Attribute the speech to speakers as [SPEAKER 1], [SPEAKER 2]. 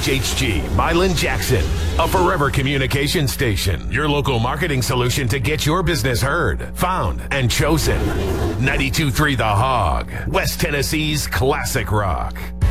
[SPEAKER 1] KHHG, Milan Jackson, a forever communication station. Your local marketing solution to get your business heard, found, and chosen. 92.3 The Hog, West Tennessee's classic rock.